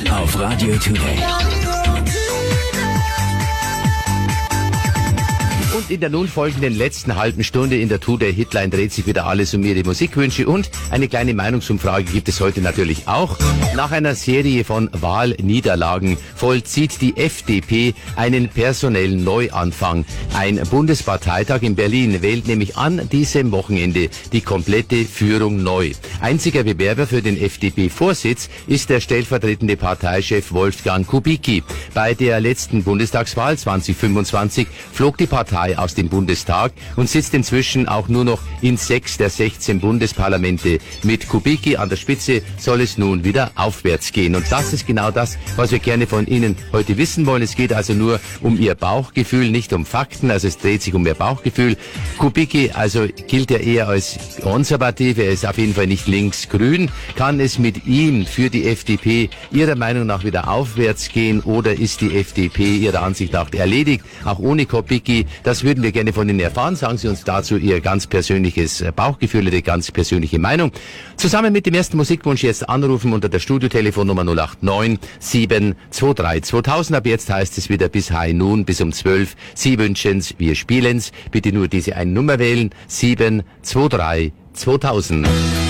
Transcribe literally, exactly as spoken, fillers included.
auf Radio Today. Und in der nun folgenden letzten halben Stunde in der Today Hitline dreht sich wieder alles um Ihre Musikwünsche und eine kleine Meinungsumfrage gibt es heute natürlich auch. Nach einer Serie von Wahlniederlagen vollzieht die F D P einen personellen Neuanfang. Ein Bundesparteitag in Berlin wählt nämlich an diesem Wochenende die komplette Führung neu. Einziger Bewerber für den F D P-Vorsitz ist der stellvertretende Parteichef Wolfgang Kubicki. Bei der letzten Bundestagswahl zwanzig fünfundzwanzig flog die Partei aus dem Bundestag und sitzt inzwischen auch nur noch in sechs der sechzehn Bundesparlamente. Mit Kubicki an der Spitze soll es nun wieder aufwärts gehen. Und das ist genau das, was wir gerne von Ihnen heute wissen wollen. Es geht also nur um Ihr Bauchgefühl, nicht um Fakten. Also es dreht sich um Ihr Bauchgefühl. Kubicki also gilt ja eher als konservativ. Er ist auf jeden Fall nicht links-grün. Kann es mit ihm für die F D P Ihrer Meinung nach wieder aufwärts gehen oder ist die F D P Ihrer Ansicht nach erledigt? Auch ohne Kubicki. Das würden wir gerne von Ihnen erfahren. Sagen Sie uns dazu Ihr ganz persönliches Bauchgefühl, Ihre ganz persönliche Meinung. Zusammen mit dem ersten Musikwunsch jetzt anrufen unter der Studiotelefonnummer null acht neun sieben zwei drei zweitausend. Ab jetzt heißt es wieder bis High Noon, bis um zwölf. Sie wünschen's, wir spielen's. Bitte nur diese eine Nummer wählen. sieben zwei drei zweitausend.